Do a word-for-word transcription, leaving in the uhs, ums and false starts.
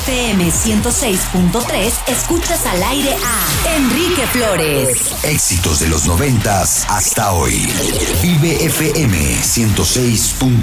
F M ciento seis punto tres, escuchas al aire a Enrique Flores. Éxitos de los noventas hasta hoy. Vive F M ciento seis punto tres.